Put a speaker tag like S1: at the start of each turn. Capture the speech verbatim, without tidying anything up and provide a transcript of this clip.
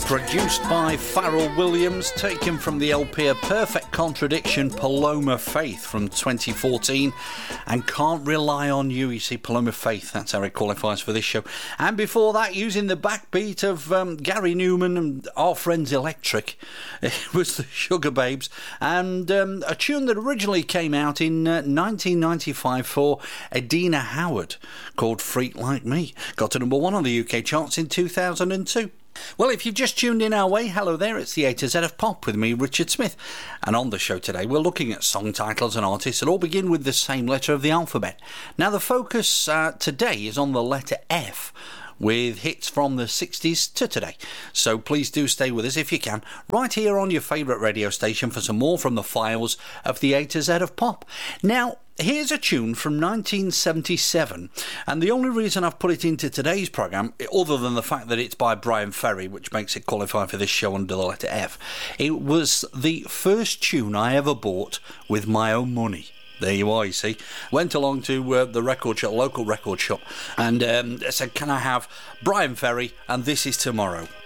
S1: Produced by Pharrell Williams, taken from the L P A Perfect Contradiction, Paloma Faith from twenty fourteen, and Can't Rely on You. You see, Paloma Faith, that's how it qualifies for this show. And before that, using the backbeat of um, Gary Newman and Our Friends Electric, it was the Sugar Babes, and um, a tune that originally came out in uh, nineteen ninety-five for Adina Howard, called Freak Like Me. Got to number one on the U K charts in two thousand two. Well, if you've just tuned in our way, hello there, it's the A to Z of Pop with me, Richard Smith. And on the show today, we're looking at song titles and artists that all begin with the same letter of the alphabet. Now, the focus uh, today is on the letter F, with hits from the sixties to today. So please do stay with us if you can, right here on your favourite radio station for some more from the files of the A to Z of Pop. Now, here's a tune from nineteen seventy-seven, and the only reason I've put it into today's programme, other than the fact that it's by Brian Ferry, which makes it qualify for this show under the letter F, it was the first tune I ever bought with my own money. There you are, you see. Went along to uh, the record shop, local record shop, and um, said, can I have Brian Ferry and This Is Tomorrow?